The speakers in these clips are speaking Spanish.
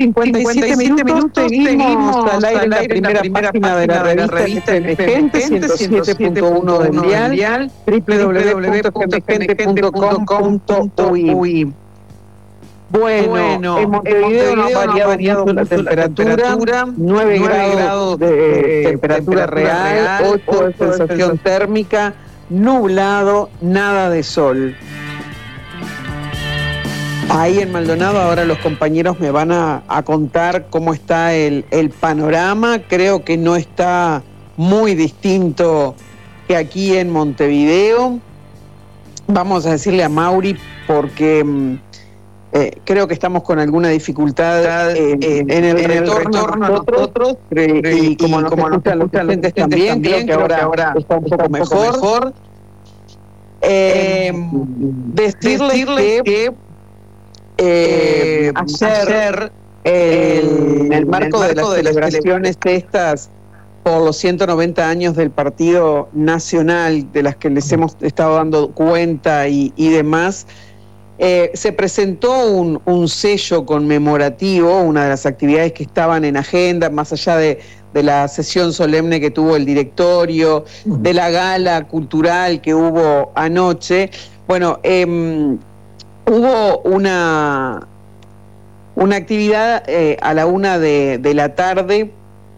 57 minutos, seguimos al aire en la primera página de la revista Emergente, 107.1 del dial, www.emergente.com.uy. Bueno, en Montevideo no ha variado la temperatura, 9 grados de temperatura real, 8 de sensación térmica, nublado, nada de sol. Ahí en Maldonado ahora los compañeros me van a contar cómo está el panorama. Creo que no está muy distinto que aquí en Montevideo. Vamos a decirle a Mauri porque creo que estamos con alguna dificultad en el retorno a nosotros y como nos escuchan los clientes también, creo que ahora está un poco mejor. Decirles que ayer en el marco de las celebraciones estas por los 190 años del Partido Nacional, de las que les hemos estado dando cuenta y demás, se presentó un sello conmemorativo, una de las actividades que estaban en agenda, más allá de la sesión solemne que tuvo el directorio, de la gala cultural que hubo anoche. Bueno, hubo una actividad a la 1 de la tarde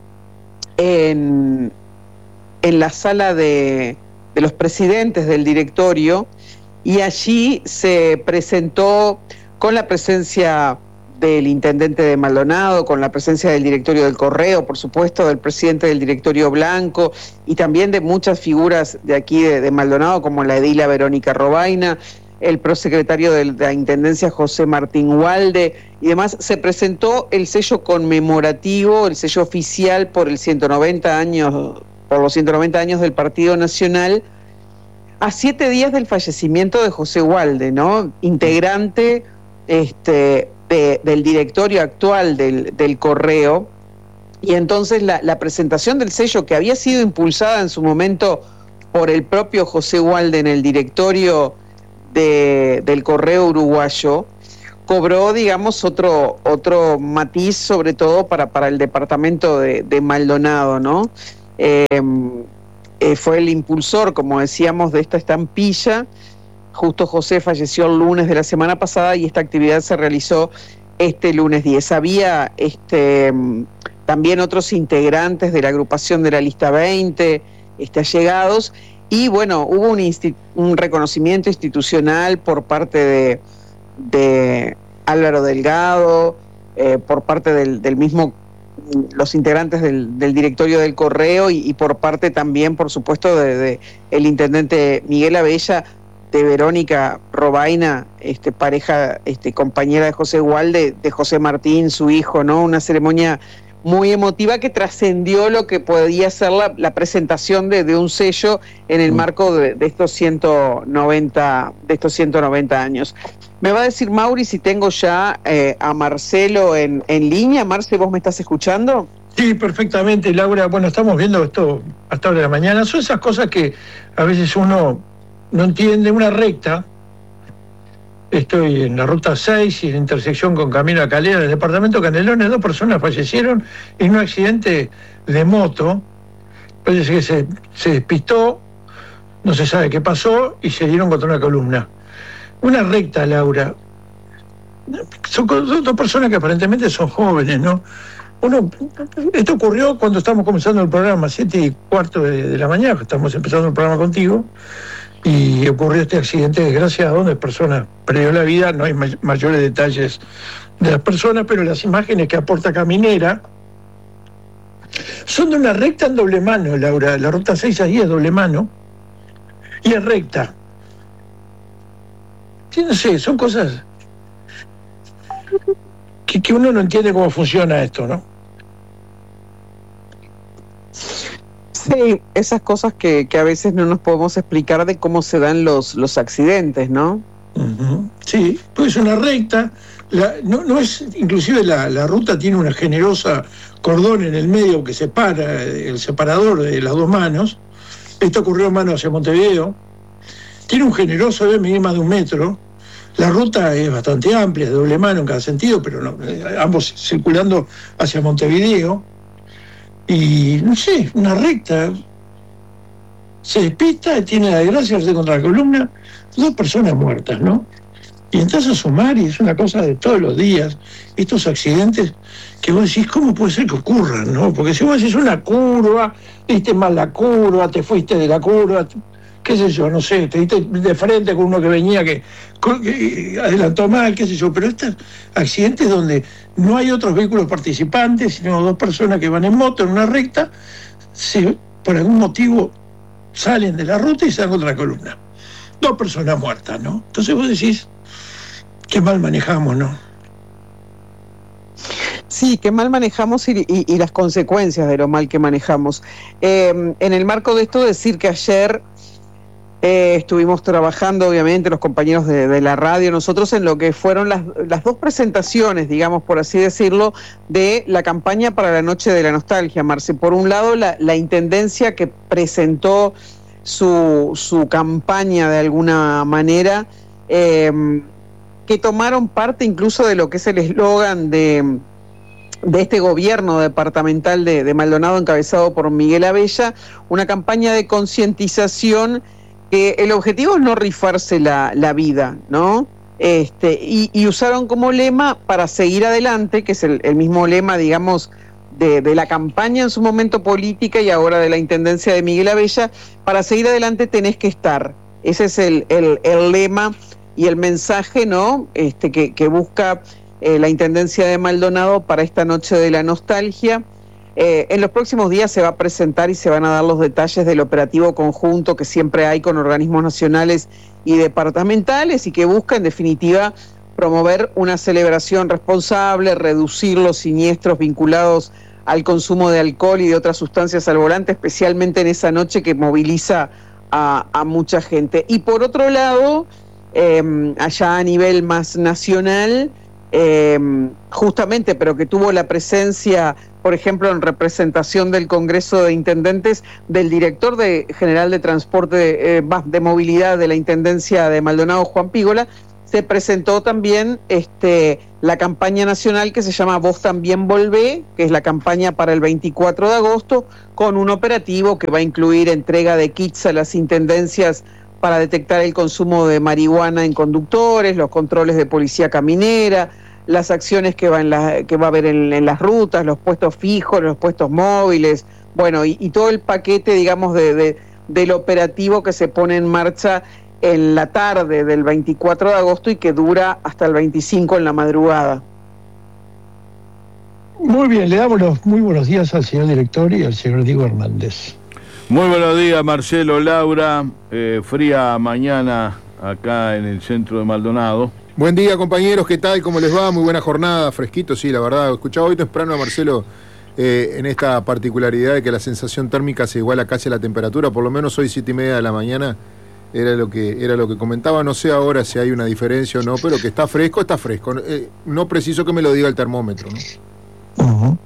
en la sala de los presidentes del directorio, y allí se presentó con la presencia del intendente de Maldonado, con la presencia del directorio del Correo, por supuesto, del presidente del directorio Blanco, y también de muchas figuras de aquí de Maldonado, como la edila Verónica Robaina, el prosecretario de la Intendencia José Martín Walde y demás. Se presentó el sello conmemorativo, el sello oficial por los 190 años del Partido Nacional, a 7 días del fallecimiento de José Walde, ¿no? Integrante del directorio actual del Correo. Y entonces la presentación del sello, que había sido impulsada en su momento por el propio José Walde en el directorio del Correo Uruguayo, cobró, digamos, otro matiz, sobre todo para el departamento de Maldonado, ¿no? Fue el impulsor, como decíamos, de esta estampilla. Justo José falleció el lunes de la semana pasada y esta actividad se realizó este lunes 10. Había también otros integrantes de la agrupación de la Lista 20, allegados. Y bueno, hubo un reconocimiento institucional por parte de Álvaro Delgado, por parte del mismo, los integrantes del directorio del Correo y por parte también, por supuesto, de el intendente Miguel Abella, de Verónica Robaina, pareja, compañera de José Walde, de José Martín, su hijo, ¿no? Una ceremonia muy emotiva que trascendió lo que podía ser la presentación de un sello en el marco de estos 190 años. Me va a decir Mauri si tengo ya a Marcelo en línea. Marce, ¿vos me estás escuchando? Sí, perfectamente, Laura. Bueno, estamos viendo esto hasta ahora de la mañana. Son esas cosas que a veces uno no entiende. Una recta. Estoy en la ruta 6 y en la intersección con Camino a Calera, en el departamento de Canelones. 2 personas fallecieron en un accidente de moto. Parece que se despistó, no se sabe qué pasó y se dieron contra una columna. Una recta, Laura. Son 2 personas que aparentemente son jóvenes, ¿no? Esto ocurrió cuando estamos comenzando el programa, 7:15 de la mañana, estamos empezando el programa contigo. Y ocurrió este accidente desgraciado donde personas perdió la vida. No hay mayores detalles de las personas, pero las imágenes que aporta Caminera son de una recta en doble mano, Laura. La ruta 6 ahí es doble mano y es recta. Sí, no sé, son cosas que uno no entiende cómo funciona esto, ¿no? Sí, esas cosas que a veces no nos podemos explicar de cómo se dan los accidentes, ¿no? Uh-huh. Sí, pues es una recta, no es, inclusive la ruta tiene una generosa cordón en el medio que separa, el separador de las 2 manos. Esto ocurrió en mano hacia Montevideo. Tiene un generoso, debe medir más de 1 metro. La ruta es bastante amplia, de doble mano en cada sentido, pero no, ambos circulando hacia Montevideo. Y no sé, una recta. Se despista y tiene la desgracia de irse contra la columna, 2 personas muertas, ¿no? Y entras a sumar y es una cosa de todos los días, estos accidentes que vos decís, ¿cómo puede ser que ocurran, no? Porque si vos haces una curva, diste mal la curva, te fuiste de la curva, qué sé yo, no sé, te diste de frente con uno que venía que adelantó mal, qué sé yo, pero estos accidentes donde no hay otros vehículos participantes, sino 2 personas que van en moto en una recta, por algún motivo salen de la ruta y se dan contra la columna. 2 personas muertas, ¿no? Entonces vos decís, qué mal manejamos, ¿no? Sí, qué mal manejamos y las consecuencias de lo mal que manejamos. En el marco de esto, decir que ayer estuvimos trabajando, obviamente, los compañeros de la radio, nosotros en lo que fueron las 2 presentaciones, digamos, por así decirlo, de la campaña para la Noche de la Nostalgia, Marce. Por un lado, la Intendencia que presentó su campaña de alguna manera, que tomaron parte incluso de lo que es el eslogan de este gobierno departamental de Maldonado, encabezado por Miguel Abella, una campaña de concientización que el objetivo es no rifarse la vida, ¿no? Y usaron como lema para seguir adelante, que es el mismo lema, digamos, de la campaña en su momento política y ahora de la Intendencia de Miguel Abella, para seguir adelante tenés que estar. Ese es el lema y el mensaje, ¿no? Que busca la Intendencia de Maldonado para esta Noche de la Nostalgia. En los próximos días se va a presentar y se van a dar los detalles del operativo conjunto que siempre hay con organismos nacionales y departamentales y que busca, en definitiva, promover una celebración responsable, reducir los siniestros vinculados al consumo de alcohol y de otras sustancias al volante, especialmente en esa noche que moviliza a mucha gente. Y por otro lado, allá a nivel más nacional, justamente, pero que tuvo la presencia, por ejemplo, en representación del Congreso de Intendentes, del director general de Transporte de Movilidad de la Intendencia de Maldonado, Juan Pígola, se presentó también la campaña nacional que se llama Vos También Volvé, que es la campaña para el 24 de agosto, con un operativo que va a incluir entrega de kits a las intendencias para detectar el consumo de marihuana en conductores, los controles de policía caminera, las acciones que va a haber en las rutas, los puestos fijos, los puestos móviles, bueno, y todo el paquete, digamos, del operativo que se pone en marcha en la tarde del 24 de agosto y que dura hasta el 25 en la madrugada. Muy bien, le damos los muy buenos días al señor director y al señor Diego Hernández. Muy buenos días, Marcelo, Laura. Fría mañana acá en el centro de Maldonado. Buen día, compañeros, ¿qué tal? ¿Cómo les va? Muy buena jornada, fresquito, sí, la verdad. Escuchaba hoy temprano a Marcelo en esta particularidad de que la sensación térmica se iguala casi a la temperatura, por lo menos hoy 7:30 de la mañana era lo que comentaba. No sé ahora si hay una diferencia o no, pero que está fresco, está fresco. No preciso que me lo diga el termómetro, ¿no? Uh-huh.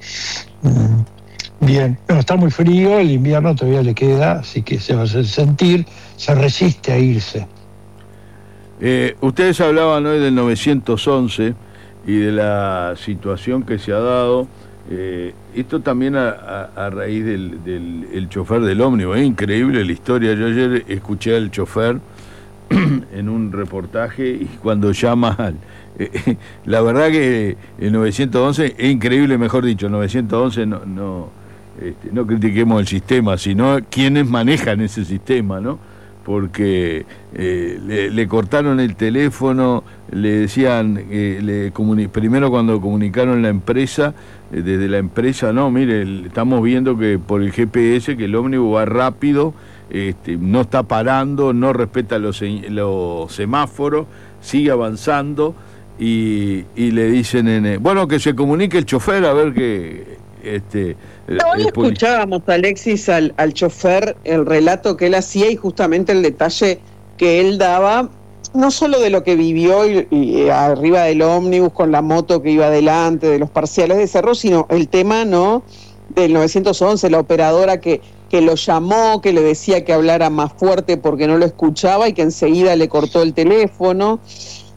Bien, no, está muy frío, el invierno todavía le queda, así que se va a hacer sentir, se resiste a irse. Ustedes hablaban hoy del 911 y de la situación que se ha dado. Esto también a raíz del chofer del ómnibus. Es increíble la historia. Yo ayer escuché al chofer en un reportaje y cuando llama la verdad que el 911 es increíble, mejor dicho, el 911 no critiquemos el sistema, sino quienes manejan ese sistema, ¿no? Porque le cortaron el teléfono, le decían, primero cuando comunicaron la empresa, desde la empresa, no, mire, estamos viendo que por el GPS que el ómnibus va rápido, no está parando, no respeta los semáforos, sigue avanzando y le dicen, bueno, que se comunique el chofer a ver que... Hoy escuchábamos, Alexis, al chofer, el relato que él hacía y justamente el detalle que él daba, no solo de lo que vivió y arriba del ómnibus con la moto que iba adelante, de los parciales de cerro, sino el tema, ¿no?, del 911, la operadora que lo llamó, que le decía que hablara más fuerte porque no lo escuchaba y que enseguida le cortó el teléfono.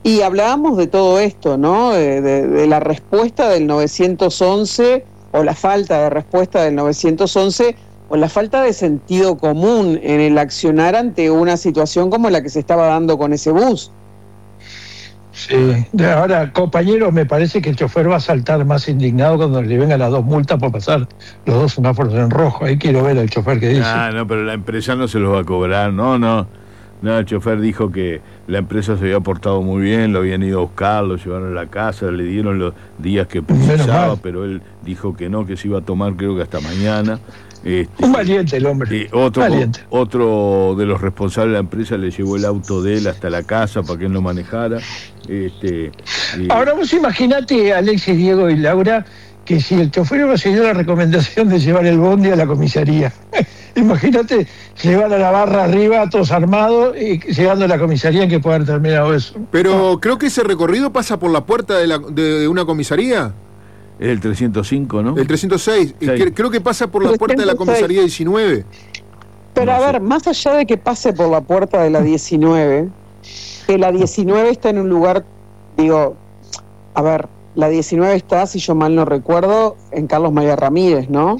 Y hablábamos de todo esto, ¿no? De la respuesta del 911, o la falta de respuesta del 911, o la falta de sentido común en el accionar ante una situación como la que se estaba dando con ese bus. Sí, ahora, compañeros, me parece que el chofer va a saltar más indignado cuando le vengan las 2 multas por pasar los 2 semáforos en rojo. Ahí quiero ver al chofer que dice. No, pero la empresa no se los va a cobrar, no, el chofer dijo que la empresa se había portado muy bien, lo habían ido a buscar, lo llevaron a la casa, le dieron los días que precisaba, pero él dijo que no, que se iba a tomar creo que hasta mañana. Un valiente el hombre. Otro de los responsables de la empresa le llevó el auto de él hasta la casa para que él lo manejara. Ahora vos imaginate, Alexis, Diego y Laura, que si el chofer hubiera seguido la recomendación de llevar el bondi a la comisaría. Imagínate llevar a la barra arriba, todos armados, y llegando a la comisaría en que pueda haber terminado eso. Pero creo que ese recorrido pasa por la puerta de una comisaría. Es el 305, ¿no? El 306. Creo que pasa por la puerta de la comisaría 19. Pero a ver, más allá de que pase por la puerta de la 19, que la 19 está en un lugar, la 19 está, si yo mal no recuerdo, en Carlos María Ramírez, ¿no?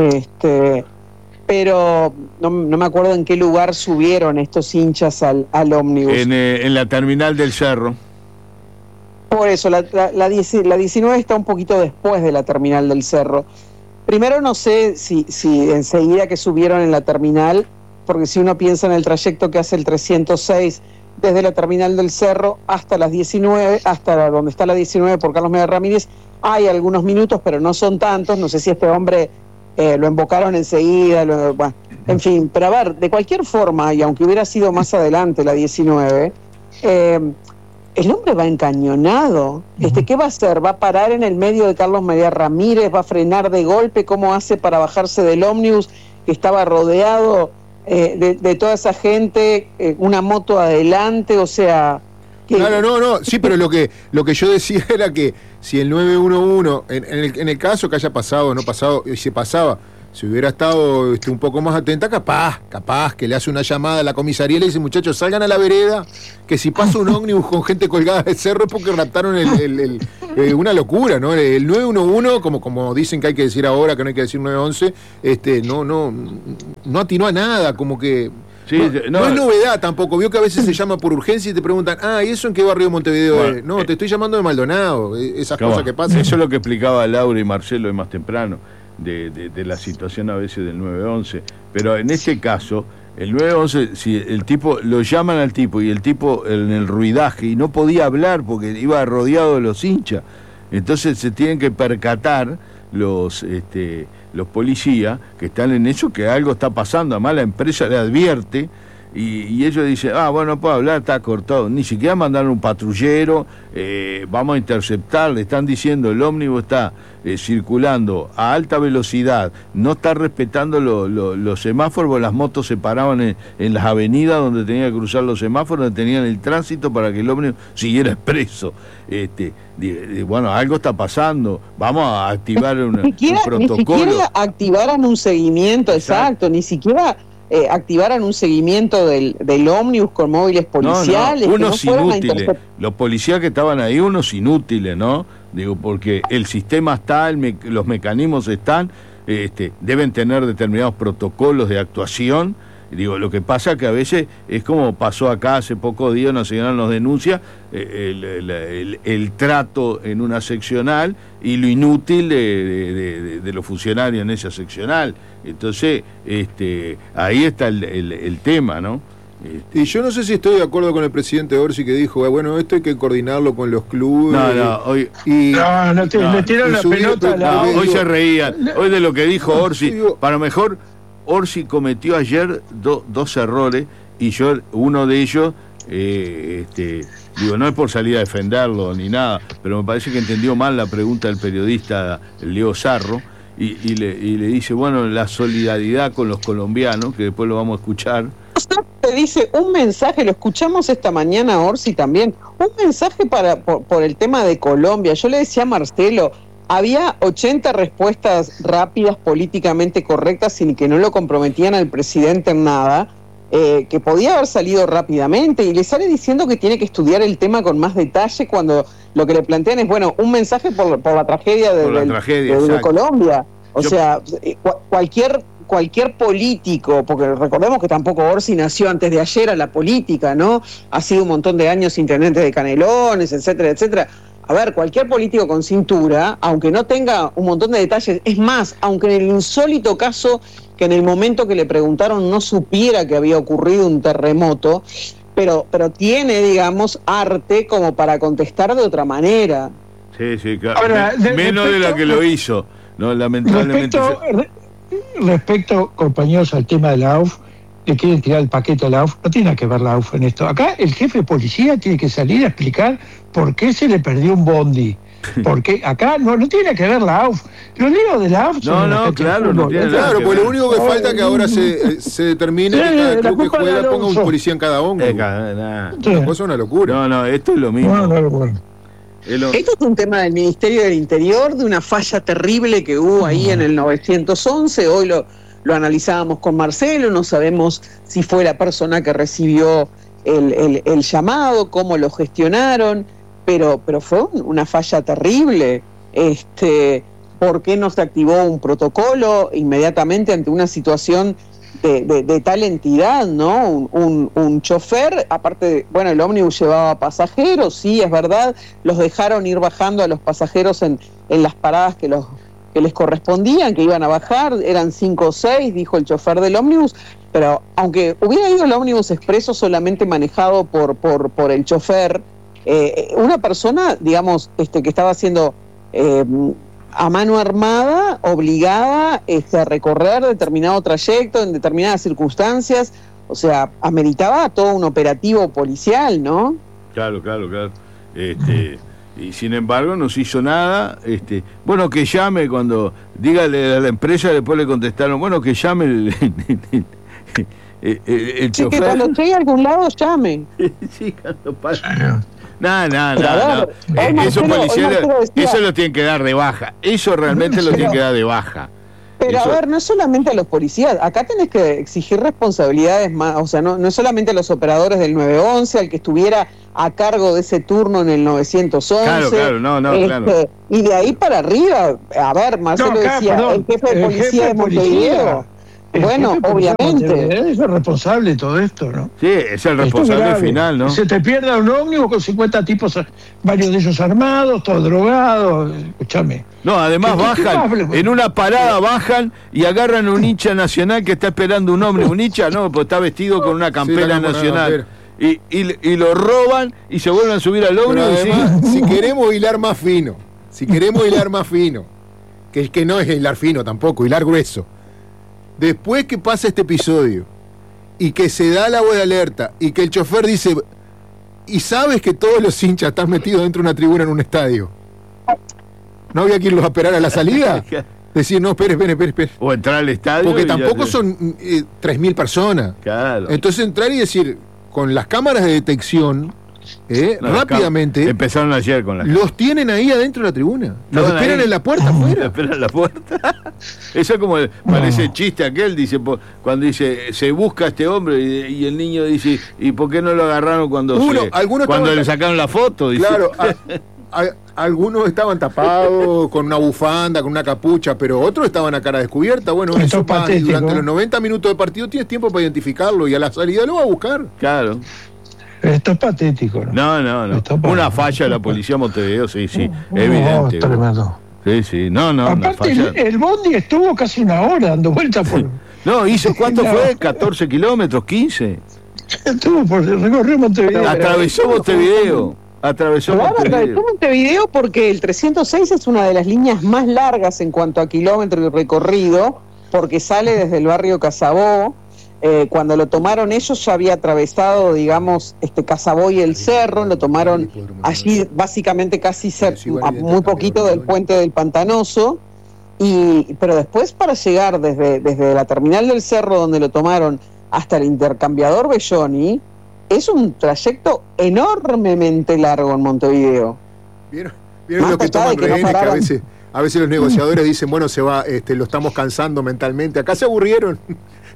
Pero no me acuerdo en qué lugar subieron estos hinchas al ómnibus. En la terminal del Cerro. Por eso, la 19 está un poquito después de la terminal del Cerro. Primero no sé si enseguida que subieron en la terminal, porque si uno piensa en el trayecto que hace el 306 desde la terminal del Cerro hasta las 19, hasta donde está la 19 por Carlos María Ramírez, hay algunos minutos, pero no son tantos. No sé si este hombre lo embocaron enseguida, bueno, en fin. Pero a ver, de cualquier forma, y aunque hubiera sido más adelante la 19, el hombre va encañonado. ¿Qué va a hacer? ¿Va a parar en el medio de Carlos María Ramírez? ¿Va a frenar de golpe? ¿Cómo hace para bajarse del ómnibus que estaba rodeado de toda esa gente? Una moto adelante, o sea... No, sí, pero lo que yo decía era que si el 911, en el caso que haya pasado o no pasado, y si pasaba, si hubiera estado un poco más atenta, capaz que le hace una llamada a la comisaría y le dice: muchachos, salgan a la vereda, que si pasa un ómnibus con gente colgada del cerro es porque raptaron una locura, ¿no? El 911, como dicen que hay que decir ahora, que no hay que decir 911, no atinó a nada, como que... Sí, no es novedad tampoco. Vio que a veces se llama por urgencia y te preguntan: ¿y eso en qué barrio de Montevideo es? No, te estoy llamando de Maldonado. Esas cosas que pasan. Eso es lo que explicaba Laura y Marcelo de más temprano, de la situación a veces del 911. Pero en este caso, el 911, si el tipo, lo llaman al tipo y el tipo en el ruidaje y no podía hablar porque iba rodeado de los hinchas, entonces se tienen que percatar los policías que están en eso, que algo está pasando. Además la empresa le advierte y ellos dicen: bueno, no puedo hablar, está cortado. Ni siquiera mandaron un patrullero, vamos a interceptar. Le están diciendo: el ómnibus está circulando a alta velocidad, no está respetando los semáforos. Las motos se paraban en las avenidas donde tenía que cruzar los semáforos, donde tenían el tránsito para que el ómnibus siguiera expreso. Bueno, algo está pasando, vamos a activar un protocolo. Ni siquiera activaran un seguimiento, exacto, ni siquiera activaran un seguimiento del ómnibus con móviles policiales. Unos inútiles, los policías que estaban ahí, unos inútiles, ¿no? Porque el sistema está, los mecanismos están, deben tener determinados protocolos de actuación. Lo que pasa que a veces es como pasó acá hace pocos días, una señora nos denuncia el trato en una seccional y lo inútil de los funcionarios en esa seccional. Entonces, ahí está el tema, ¿no? Y yo no sé si estoy de acuerdo con el presidente Orsi, que dijo: bueno, esto hay que coordinarlo con los clubes. Hoy... le tiraron la pelota. Hoy se reían. Hoy de lo que dijo Orsi, para lo mejor... Orsi cometió ayer dos errores y uno de ellos, no es por salir a defenderlo ni nada, pero me parece que entendió mal la pregunta del periodista Leo Sarro y le dice: bueno, la solidaridad con los colombianos, que después lo vamos a escuchar. Te dice un mensaje, lo escuchamos esta mañana, Orsi también, un mensaje por el tema de Colombia. Yo le decía a Marcelo: había 80 respuestas rápidas, políticamente correctas, sin que no lo comprometían al presidente en nada, que podía haber salido rápidamente, y le sale diciendo que tiene que estudiar el tema con más detalle cuando lo que le plantean es, bueno, un mensaje por la tragedia de Colombia. O sea, cualquier político, porque recordemos que tampoco Orsi nació antes de ayer a la política, ¿no? Ha sido un montón de años intendente de Canelones, etcétera, etcétera. A ver, cualquier político con cintura, aunque no tenga un montón de detalles, es más, aunque en el insólito caso que en el momento que le preguntaron no supiera que había ocurrido un terremoto, pero tiene, digamos, arte como para contestar de otra manera. Sí, claro. Ahora, menos de la que lo hizo, ¿no? Lamentablemente. Respecto, compañeros, al tema de la AUF, le quieren tirar el paquete a la AUF, no tiene nada que ver la AUF en esto. Acá el jefe de policía tiene que salir a explicar por qué se le perdió un bondi. Porque acá no tiene que ver la AUF. Los líos de la AUF son claro, no tiene nada. Claro, pues lo único que falta es que ahora se determine que cada club que juega ponga un policía en cada hongo. Una cosa, una locura. No, esto es lo mismo. Esto es un tema del Ministerio del Interior, de una falla terrible que hubo ahí en el 911. Hoy lo analizábamos con Marcelo, no sabemos si fue la persona que recibió el llamado, cómo lo gestionaron, pero fue una falla terrible. ¿Por qué no se activó un protocolo inmediatamente ante una situación de tal entidad, ¿no? Un chofer, aparte, bueno, el ómnibus llevaba pasajeros, sí, es verdad, los dejaron ir bajando a los pasajeros en las paradas que les correspondían, que iban a bajar, eran 5 o 6, dijo el chofer del ómnibus, pero aunque hubiera ido el ómnibus expreso solamente manejado por el chofer, una persona, digamos, que estaba haciendo a mano armada, obligada a recorrer determinado trayecto en determinadas circunstancias, o sea, ameritaba todo un operativo policial, ¿no? Claro. Y sin embargo no se hizo nada. Bueno, que llame cuando dígale a la empresa, después le contestaron, bueno, que llame el chofer. Sí, que cuando llegue a algún lado llame. Sí, cuando pasa. No. Eso policial, eso lo tienen que dar de baja. Eso realmente lo tienen que dar de baja. Pero eso... a ver, no es solamente a los policías. Acá tenés que exigir responsabilidades más. O sea, no es solamente a los operadores del 911, al que estuviera a cargo de ese turno en el 911. Claro, claro. Y de ahí para arriba, a ver, Marcelo decía, el jefe de policía de Montevideo. Bueno, obviamente. Es el responsable de todo esto, ¿no? Sí, es el responsable final, ¿no? Se te pierda un ómnibus con 50 tipos, varios de ellos armados, todos drogados, escúchame. No, además bajan, en una parada bajan y agarran un hincha nacional que está esperando un ómnibus. Un hincha, no, pues está vestido con una campera nacional. Y lo roban y se vuelven a subir al ómnibus. Además, si queremos hilar más fino, que no es hilar fino tampoco, hilar grueso. Después que pasa este episodio y que se da la voz de alerta y que el chofer dice, y sabes que todos los hinchas están metidos dentro de una tribuna en un estadio, ¿no había que irlos a esperar a la salida? Decir, no, espere. O entrar al estadio. Porque tampoco son 3.000 personas. Claro. Entonces entrar y decir, con las cámaras de detección, rápidamente empezaron ayer con los tienen ahí adentro de la tribuna, los esperan en la puerta afuera. Esperan en la puerta. Eso es como parece el chiste aquel, dice, cuando dice se busca a este hombre y el niño dice, ¿y por qué no lo agarraron cuando le sacaron la foto? Dice. Claro, algunos estaban tapados con una bufanda, con una capucha, pero otros estaban a cara descubierta. Bueno, eso pasa, y durante los 90 minutos de partido tienes tiempo para identificarlo y a la salida lo va a buscar. Claro. Esto es patético, ¿no? No. Una falla de la policía de Montevideo, sí, evidente. Tremendo. Sí, no. Aparte, el bondi estuvo casi una hora dando vueltas por... No, ¿cuánto fue? ¿14 kilómetros? ¿15? Recorrió Montevideo. Atravesó Montevideo. Atravesó Montevideo porque el 306 es una de las líneas más largas en cuanto a kilómetros y recorrido, porque sale desde el barrio Casabó. Cuando lo tomaron ellos ya había atravesado, digamos, Casabó y el Cerro, lo tomaron allí básicamente casi muy poquito del puente del Pantanoso, pero después para llegar desde la terminal del Cerro donde lo tomaron hasta el intercambiador Belloni, es un trayecto enormemente largo en Montevideo. ¿Vieron lo que toman rehenes, que a veces los negociadores dicen, bueno, se va, lo estamos cansando mentalmente? Acá se aburrieron.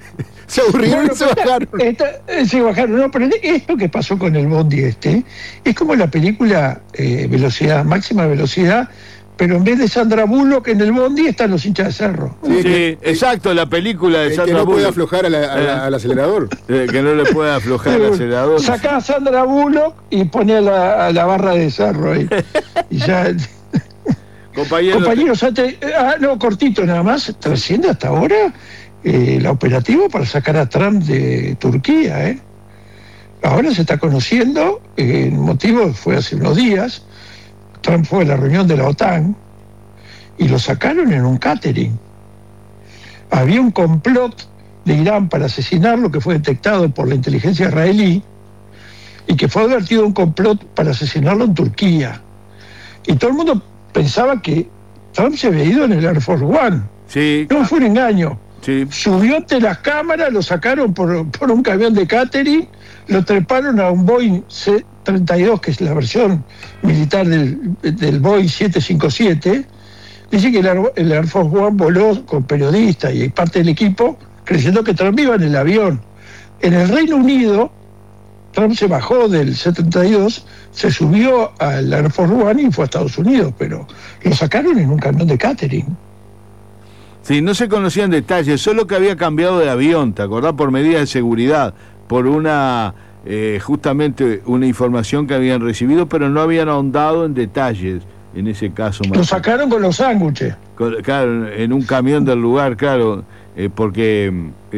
Se aburrieron y se bajaron. Se bajaron, no, pero esto que pasó con el bondi es como la película Velocidad, Máxima Velocidad, pero en vez de Sandra Bullock en el bondi están los hinchas de Cerro. Sí, exacto, la película de Sandra Bullock. Que no puede aflojar al acelerador. Que no le puede aflojar al acelerador. Sacá a Sandra Bullock y pone a la barra de Cerro ahí. Y ya... Compañeros, cortito nada más, trasciende hasta ahora el operativo para sacar a Trump de Turquía. Ahora se está conociendo, el motivo fue hace unos días, Trump fue a la reunión de la OTAN y lo sacaron en un catering. Había un complot de Irán para asesinarlo que fue detectado por la inteligencia israelí y que fue advertido un complot para asesinarlo en Turquía. Y todo el mundo pensaba que Trump se había ido en el Air Force One. Sí. No, fue un engaño. Sí. Subió ante las cámaras, lo sacaron por un camión de catering, lo treparon a un Boeing C-32, que es la versión militar del Boeing 757. Dice que el Air Force One voló con periodistas y parte del equipo, creyendo que Trump iba en el avión. En el Reino Unido, Trump se bajó del C-32, se subió al Air Force One y fue a Estados Unidos, pero lo sacaron en un camión de catering. Sí, no se conocían detalles, solo que había cambiado de avión, ¿te acordás? Por medidas de seguridad, por justamente una información que habían recibido, pero no habían ahondado en detalles en ese caso. Lo sacaron con los sándwiches. Claro, en un camión del lugar, claro, porque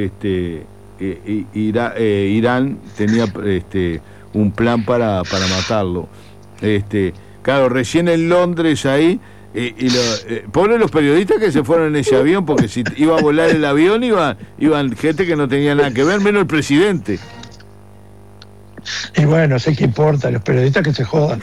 Irán tenía un plan para matarlo. Claro, recién en Londres ahí, pobre los periodistas que se fueron en ese avión, porque si iba a volar el avión iban gente que no tenía nada que ver, menos el presidente. Y bueno, sé qué importa, los periodistas que se jodan.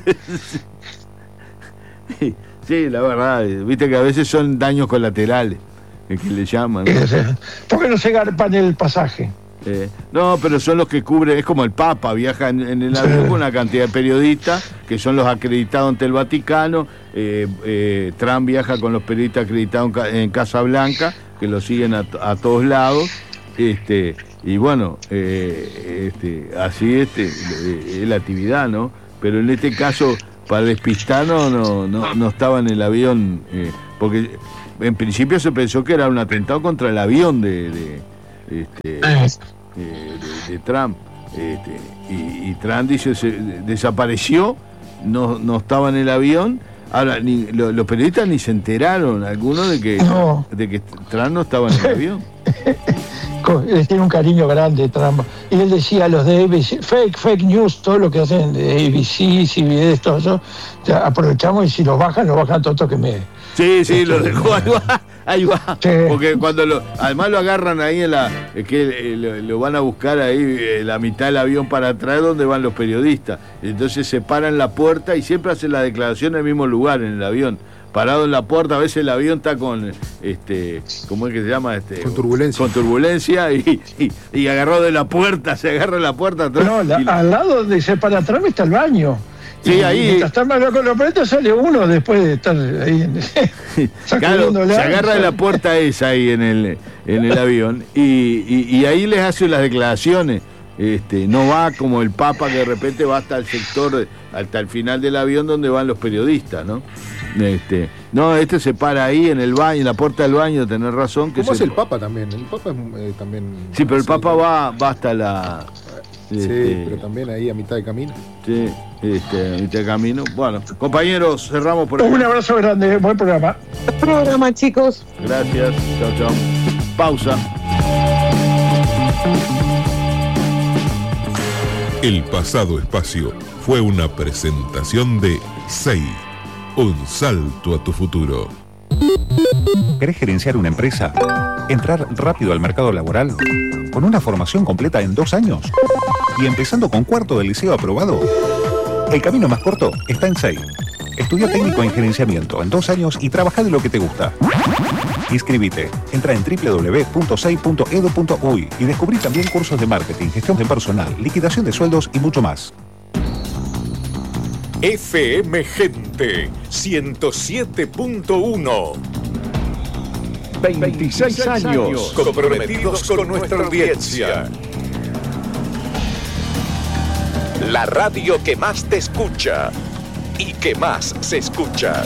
Sí, la verdad, viste que a veces son daños colaterales, que le llaman, ¿no? ¿Por qué no se garpan el pasaje? No, pero son los que cubren, es como el Papa, viaja en el avión con una cantidad de periodistas que son los acreditados ante el Vaticano. Trump viaja con los periodistas acreditados en Casa Blanca, que lo siguen a todos lados. Y bueno, así es la actividad, ¿no? Pero en este caso, para despistar, no estaba en el avión, porque en principio se pensó que era un atentado contra el avión de Trump, y Trump dice desapareció, no estaba en el avión. Ahora los periodistas ni se enteraron algunos de que Trump no estaba en el avión. Les tiene un cariño grande Trump, y él decía a los de ABC, fake news, todo lo que hacen de ABC, CBS, todo eso, ya aprovechamos y si los bajan todos que me... Sí, lo dejó ahí va. Sí. Porque cuando además lo agarran ahí lo van a buscar ahí la mitad del avión para atrás donde van los periodistas. Entonces se paran la puerta y siempre hacen la declaración en el mismo lugar, en el avión. Parado en la puerta, a veces el avión está con ¿cómo es que se llama? Con turbulencia. Con turbulencia y agarrado de la puerta, se agarra la puerta atrás. No, al lado de ese para atrás está el baño. Sí, ahí. Mientras está mal con los periodistas sale uno después de estar ahí. Claro, se agarra de la puerta esa ahí en el avión y ahí les hace las declaraciones. No va como el Papa que de repente va hasta el sector, hasta el final del avión donde van los periodistas, ¿no? Se para ahí en el baño, en la puerta del baño, tenés razón. ¿Cómo es el Papa también? El Papa es también... Sí, pero el Papa va hasta la... Sí, pero también ahí a mitad de camino. Sí, a mitad de camino. Bueno, compañeros, cerramos por aquí. Un abrazo grande, buen programa. Buen programa, chicos. Gracias, chao. Pausa. El pasado espacio fue una presentación de SEI, un salto a tu futuro. ¿Querés gerenciar una empresa? ¿Entrar rápido al mercado laboral? ¿Con una formación completa en 2 años? ¿Y empezando con 4º de liceo aprobado? El camino más corto está en SEI. Estudia técnico en gerenciamiento en 2 años y trabaja de lo que te gusta. Inscribite. Entra en www.sei.edu.uy y descubrí también cursos de marketing, gestión de personal, liquidación de sueldos y mucho más. FM Gente 107.1 26 años comprometidos con nuestra audiencia. La radio que más te escucha y que más se escucha.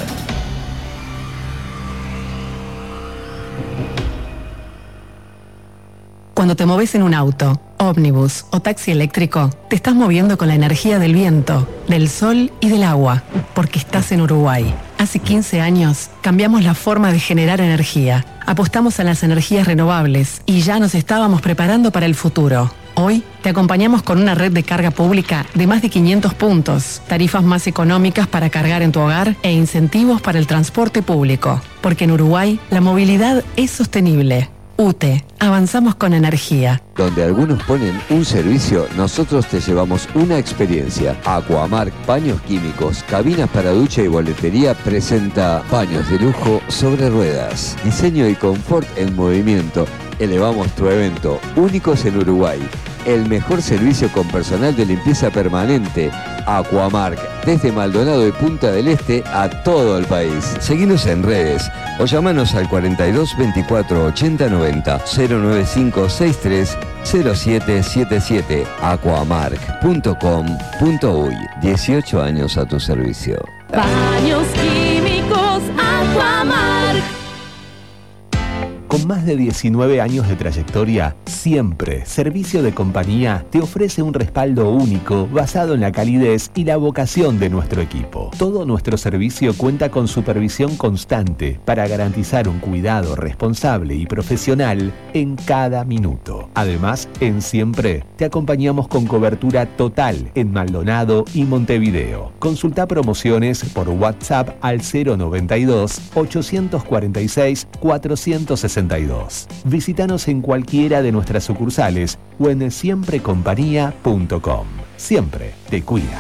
Cuando te moves en un auto, ómnibus o taxi eléctrico, te estás moviendo con la energía del viento, del sol y del agua, porque estás en Uruguay. Hace 15 años cambiamos la forma de generar energía, apostamos a las energías renovables y ya nos estábamos preparando para el futuro. Hoy te acompañamos con una red de carga pública de más de 500 puntos, tarifas más económicas para cargar en tu hogar e incentivos para el transporte público, porque en Uruguay la movilidad es sostenible. UTE, avanzamos con energía. Donde algunos ponen un servicio, nosotros te llevamos una experiencia. Aquamark Paños Químicos, cabinas para ducha y boletería presenta paños de lujo sobre ruedas. Diseño y confort en movimiento. Elevamos tu evento, únicos en Uruguay. El mejor servicio con personal de limpieza permanente. Aquamark, desde Maldonado y Punta del Este a todo el país. Seguinos en redes o llamanos al 42 24 80 90 095 63 0777 aquamark.com.uy. 18 años a tu servicio. Baños Químicos Aquamark. Con más de 19 años de trayectoria, Siempre Servicio de Compañía te ofrece un respaldo único basado en la calidez y la vocación de nuestro equipo. Todo nuestro servicio cuenta con supervisión constante para garantizar un cuidado responsable y profesional en cada minuto. Además, en Siempre te acompañamos con cobertura total en Maldonado y Montevideo. Consulta promociones por WhatsApp al 092 846 462. Visítanos en cualquiera de nuestras sucursales o en siemprecompañía.com. Siempre te cuida.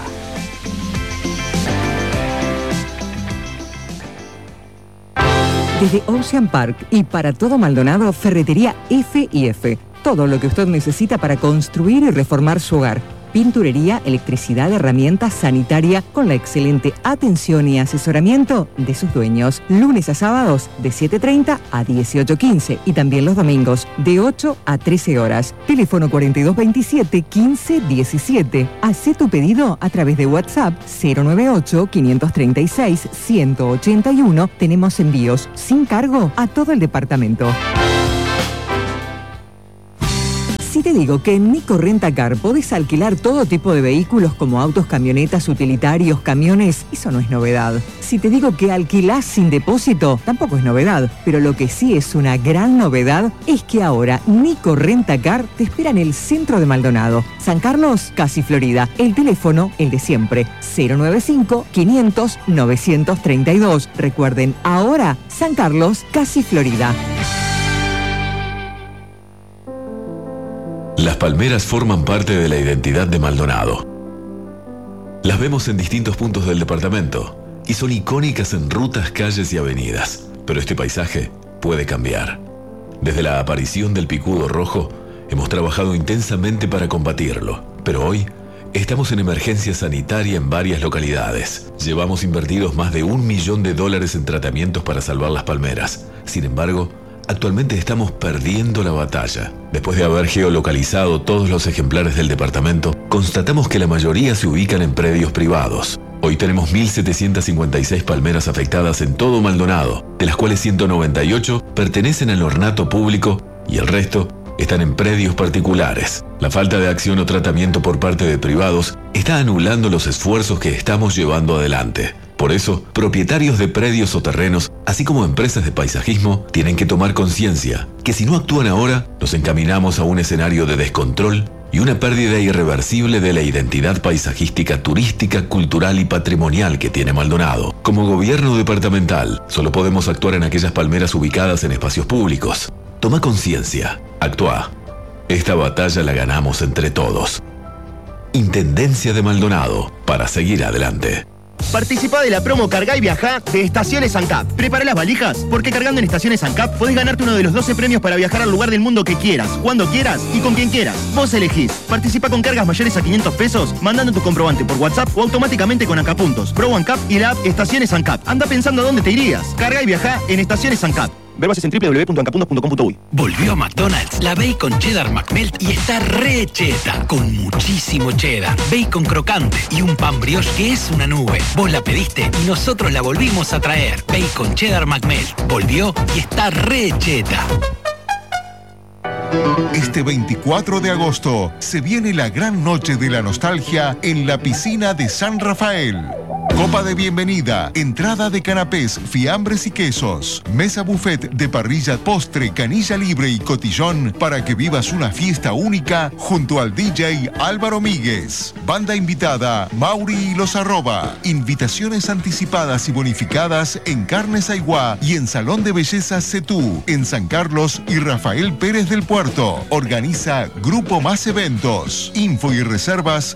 Desde Ocean Park y para todo Maldonado, Ferretería F&F. Todo lo que usted necesita para construir y reformar su hogar. Pinturería, electricidad, herramientas, sanitaria, con la excelente atención y asesoramiento de sus dueños. Lunes a sábados de 7:30 a 18:15 y también los domingos de 8 a 13 horas. Teléfono 4227 1517. Hacé tu pedido a través de WhatsApp 098 536 181. Tenemos envíos sin cargo a todo el departamento. Si te digo que en Nico Rentacar podés alquilar todo tipo de vehículos como autos, camionetas, utilitarios, camiones, eso no es novedad. Si te digo que alquilás sin depósito, tampoco es novedad. Pero lo que sí es una gran novedad es que ahora Nico Rentacar te espera en el centro de Maldonado. San Carlos, casi Florida. El teléfono, el de siempre, 095-500-932. Recuerden, ahora San Carlos, casi Florida. Las palmeras forman parte de la identidad de Maldonado. Las vemos en distintos puntos del departamento y son icónicas en rutas, calles y avenidas. Pero este paisaje puede cambiar. Desde la aparición del picudo rojo, hemos trabajado intensamente para combatirlo. Pero hoy, estamos en emergencia sanitaria en varias localidades. Llevamos invertidos más de $1 millón en tratamientos para salvar las palmeras. Sin embargo, actualmente estamos perdiendo la batalla. Después de haber geolocalizado todos los ejemplares del departamento, constatamos que la mayoría se ubican en predios privados. Hoy tenemos 1.756 palmeras afectadas en todo Maldonado, de las cuales 198 pertenecen al ornato público y el resto están en predios particulares. La falta de acción o tratamiento por parte de privados está anulando los esfuerzos que estamos llevando adelante. Por eso, propietarios de predios o terrenos, así como empresas de paisajismo, tienen que tomar conciencia que si no actúan ahora, nos encaminamos a un escenario de descontrol y una pérdida irreversible de la identidad paisajística, turística, cultural y patrimonial que tiene Maldonado. Como gobierno departamental, solo podemos actuar en aquellas palmeras ubicadas en espacios públicos. Toma conciencia, actúa. Esta batalla la ganamos entre todos. Intendencia de Maldonado, para seguir adelante. Participa de la promo Cargá y Viajá de Estaciones ANCAP. Prepara las valijas, porque cargando en Estaciones ANCAP podés ganarte uno de los 12 premios para viajar al lugar del mundo que quieras, cuando quieras y con quien quieras. Vos elegís. Participa con cargas mayores a 500 pesos, mandando tu comprobante por WhatsApp o automáticamente con ANCAP Puntos, Pro ANCAP y la app Estaciones ANCAP. Anda pensando a dónde te irías. Cargá y Viajá en Estaciones ANCAP. Ver bases en www.ancapundos.com.uy. Volvió a McDonald's la Bacon Cheddar McMelt y está re cheta, con muchísimo cheddar, bacon crocante y un pan brioche que es una nube. Vos la pediste y nosotros la volvimos a traer. Bacon Cheddar McMelt volvió y está re cheta. Este 24 de agosto se viene la gran noche de la nostalgia en la piscina de San Rafael. Copa de bienvenida, entrada de canapés, fiambres y quesos, mesa buffet de parrilla, postre, canilla libre y cotillón para que vivas una fiesta única junto al DJ Álvaro Míguez. Banda invitada, Mauri y los Arroba. Invitaciones anticipadas y bonificadas en Carnes Aiguá y en Salón de Belleza Cetú, en San Carlos y Rafael Pérez del Puerto. Organiza Grupo Más Eventos. Info y reservas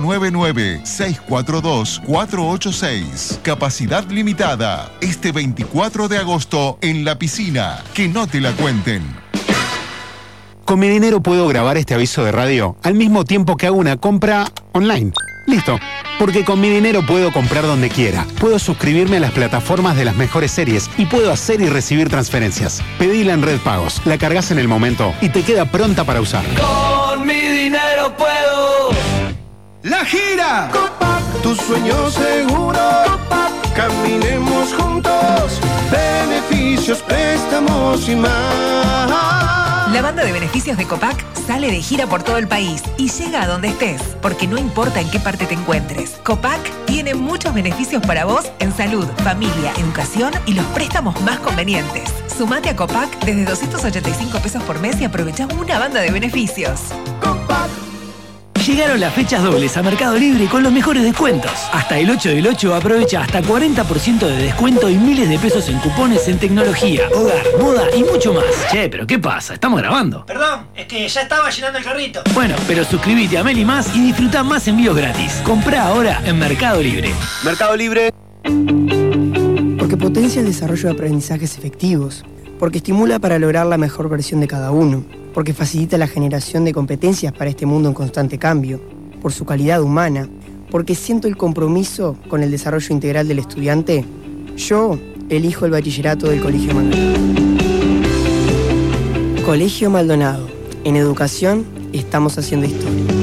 099-642-486. Capacidad limitada. Este 24 de agosto en la piscina. Que no te la cuenten. Con mi dinero puedo grabar este aviso de radio al mismo tiempo que hago una compra online. Listo. Porque con mi dinero puedo comprar donde quiera. Puedo suscribirme a las plataformas de las mejores series y puedo hacer y recibir transferencias. Pedila en Red Pagos, la cargas en el momento y te queda pronta para usar. Con mi dinero puedo. ¡La gira! Copac, tu sueño seguro. Copac, caminemos juntos. Beneficios, préstamos y más. La banda de beneficios de Copac sale de gira por todo el país y llega a donde estés, porque no importa en qué parte te encuentres. Copac tiene muchos beneficios para vos en salud, familia, educación y los préstamos más convenientes. Sumate a Copac desde 285 pesos por mes y aprovecha una banda de beneficios. Copac. Llegaron las fechas dobles a Mercado Libre con los mejores descuentos. Hasta el 8 del 8 aprovecha hasta 40% de descuento y miles de pesos en cupones en tecnología, hogar, moda y mucho más. Che, pero ¿qué pasa? Estamos grabando. Perdón, es que ya estaba llenando el carrito. Bueno, pero suscríbete a Meli Más y disfruta más envíos gratis. Comprá ahora en Mercado Libre. Mercado Libre. Porque potencia el desarrollo de aprendizajes efectivos. Porque estimula para lograr la mejor versión de cada uno. Porque facilita la generación de competencias para este mundo en constante cambio. Por su calidad humana. Porque siento el compromiso con el desarrollo integral del estudiante. Yo elijo el bachillerato del Colegio Maldonado. Colegio Maldonado. En educación estamos haciendo historia.